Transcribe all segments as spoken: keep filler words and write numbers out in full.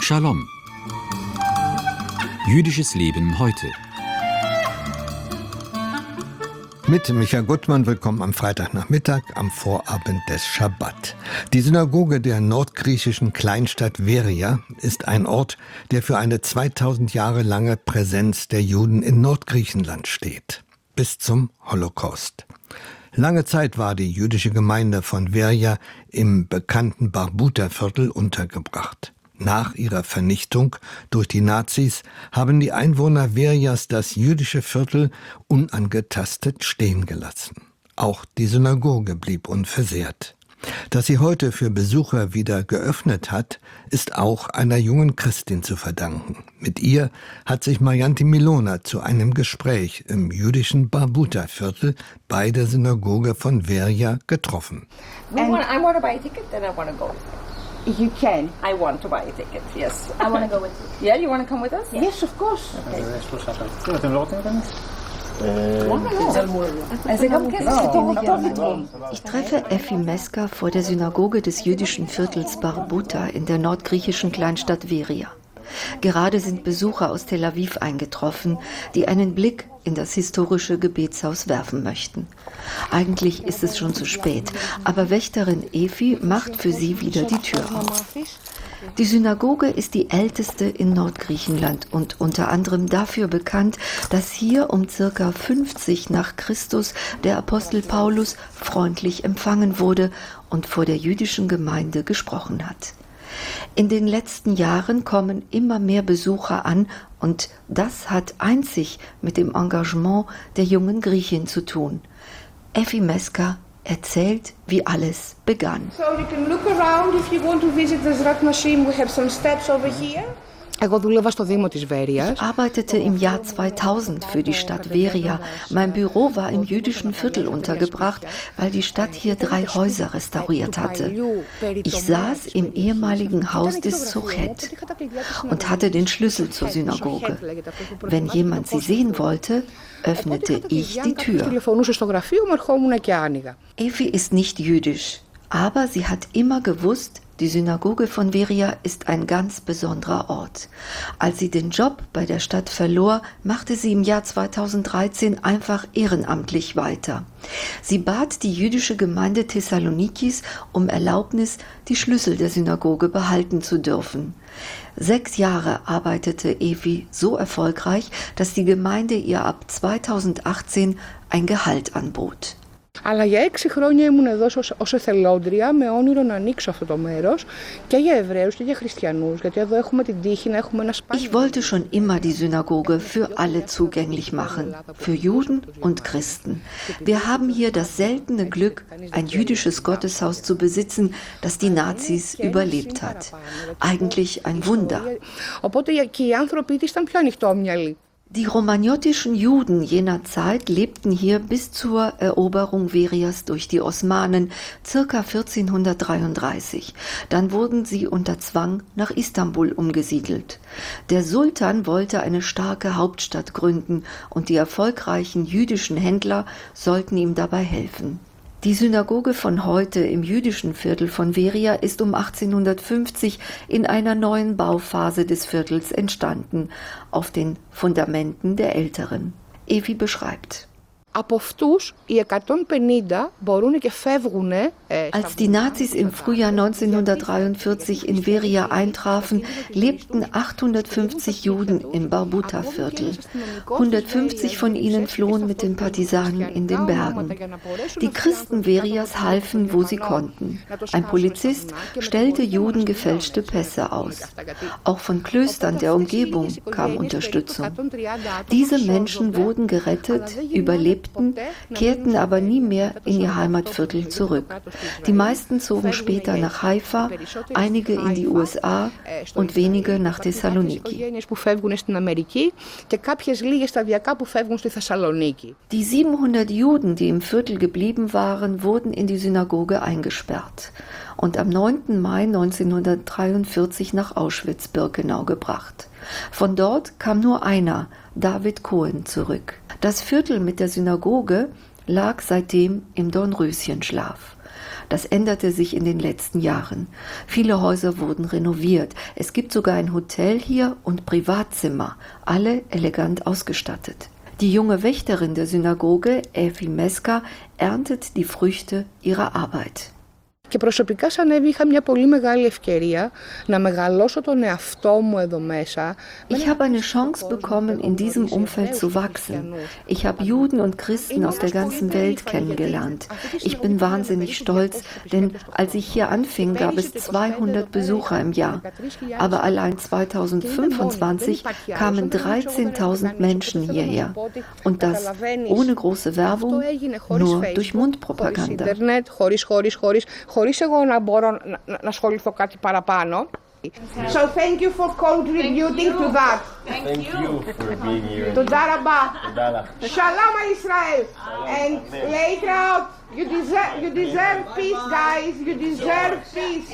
Shalom. Jüdisches Leben heute. Mit Michael Gutmann, willkommen am Freitagnachmittag, am Vorabend des Schabbat. Die Synagoge der nordgriechischen Kleinstadt Veria ist ein Ort, der für eine zweitausend Jahre lange Präsenz der Juden in Nordgriechenland steht. Bis zum Holocaust. Lange Zeit war die jüdische Gemeinde von Veria im bekannten Barbuta-Viertel untergebracht. Nach ihrer Vernichtung durch die Nazis haben die Einwohner Verias das jüdische Viertel unangetastet stehen gelassen. Auch die Synagoge blieb unversehrt. Dass sie heute für Besucher wieder geöffnet hat, ist auch einer jungen Christin zu verdanken. Mit ihr hat sich Marjanti Milona zu einem Gespräch im jüdischen Barbuta-Viertel bei der Synagoge von Veria getroffen. And I want to buy a ticket, then I want to go. You can. I want to buy a ticket, yes. I want to go with you. Yeah, you want to come with us? Yes, yes of course. Okay. Ich treffe Effi Meska vor der Synagoge des jüdischen Viertels Barbuta in der nordgriechischen Kleinstadt Veria. Gerade sind Besucher aus Tel Aviv eingetroffen, die einen Blick in das historische Gebetshaus werfen möchten. Eigentlich ist es schon zu spät, aber Wächterin Effi macht für sie wieder die Tür auf. Die Synagoge ist die älteste in Nordgriechenland und unter anderem dafür bekannt, dass hier um circa fünfzig nach Christus der Apostel Paulus freundlich empfangen wurde und vor der jüdischen Gemeinde gesprochen hat. In den letzten Jahren kommen immer mehr Besucher an und das hat einzig mit dem Engagement der jungen Griechin zu tun. Effi Meska erzählt, wie alles begann. So you can look around if you want to visit the Zrat Nashim. We have some steps over here. Ich arbeitete im Jahr zweitausend für die Stadt Veria. Mein Büro war im jüdischen Viertel untergebracht, weil die Stadt hier drei Häuser restauriert hatte. Ich saß im ehemaligen Haus des Sochet und hatte den Schlüssel zur Synagoge. Wenn jemand sie sehen wollte, öffnete ich die Tür. Effi ist nicht jüdisch, aber sie hat immer gewusst, die Synagoge von Veria ist ein ganz besonderer Ort. Als sie den Job bei der Stadt verlor, machte sie im Jahr zweitausenddreizehn einfach ehrenamtlich weiter. Sie bat die jüdische Gemeinde Thessalonikis um Erlaubnis, die Schlüssel der Synagoge behalten zu dürfen. Sechs Jahre arbeitete Effi so erfolgreich, dass die Gemeinde ihr ab zweitausendachtzehn ein Gehalt anbot. Αλλά για έξι χρόνια ήμουν εδώ ως εθελόντρια με όνειρο να ανοίξω αυτό το μέρος και για Εβραίους και για Χριστιανούς, γιατί εδώ έχουμε την τύχη να έχουμε ένα σπάνιο. Ich wollte schon immer die Synagoge für alle zugänglich machen, für Juden und Christen. Wir haben hier das seltene Glück, ein jüdisches Gotteshaus zu besitzen, das die Nazis überlebt hat. Eigentlich ein Wunder. Οπότε και οι άνθρωποι ήταν πιο ανοιχτόμυαλοι. Die romaniotischen Juden jener Zeit lebten hier bis zur Eroberung Verias durch die Osmanen, ca. vierzehnhundertdreiunddreißig. Dann wurden sie unter Zwang nach Istanbul umgesiedelt. Der Sultan wollte eine starke Hauptstadt gründen und die erfolgreichen jüdischen Händler sollten ihm dabei helfen. Die Synagoge von heute im jüdischen Viertel von Veria ist um achtzehnhundertfünfzig in einer neuen Bauphase des Viertels entstanden, auf den Fundamenten der älteren. Effi beschreibt. Als die Nazis im Frühjahr neunzehnhundertdreiundvierzig in Veria eintrafen, lebten achthundertfünfzig Juden im Barbuta-Viertel. hundertfünfzig von ihnen flohen mit den Partisanen in den Bergen. Die Christen Verias halfen, wo sie konnten. Ein Polizist stellte Juden gefälschte Pässe aus. Auch von Klöstern der Umgebung kam Unterstützung. Diese Menschen wurden gerettet, überlebten, kehrten aber nie mehr in ihr Heimatviertel zurück. Die meisten zogen später nach Haifa, einige in die U S A und wenige nach Thessaloniki. Die siebenhundert Juden, die im Viertel geblieben waren, wurden in die Synagoge eingesperrt und am neunten Mai neunzehnhundertdreiundvierzig nach Auschwitz-Birkenau gebracht. Von dort kam nur einer, David Cohen, zurück. Das Viertel mit der Synagoge lag seitdem im Dornröschenschlaf. Das änderte sich in den letzten Jahren. Viele Häuser wurden renoviert. Es gibt sogar ein Hotel hier und Privatzimmer, alle elegant ausgestattet. Die junge Wächterin der Synagoge, Evi Meska, erntet die Früchte ihrer Arbeit. Και προσωπικά σαν Εύη είχα μια πολύ μεγάλη ευκαιρία να μεγαλώσω τον εαυτό μου εδώ μέσα. Ich habe eine Chance bekommen, in diesem Umfeld zu wachsen. Ich habe Juden und Christen aus der ganzen Welt kennengelernt. Ich bin wahnsinnig stolz, denn als ich hier anfing, gab es zweihundert Besucher im Jahr. Aber allein zweitausendfünfundzwanzig kamen dreizehntausend Menschen hierher. Und das ohne große Werbung, nur durch Mundpropaganda. Χωρίς εγώ να μπορώ να, να, να ασχοληθώ κάτι παραπάνω. So thank you for contributing to that. Thank you for being here. תודה רבה. תודה לך. Shalom Israel. And later out, you deserve, you deserve peace, guys. You deserve peace.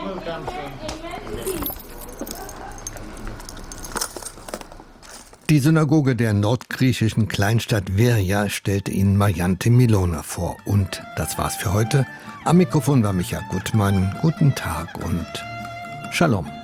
Die Synagoge der nordgriechischen Kleinstadt Veria stellte Ihnen Marjante Milona vor. Und das war's für heute. Am Mikrofon war Micha Gutmann. Guten Tag und Shalom.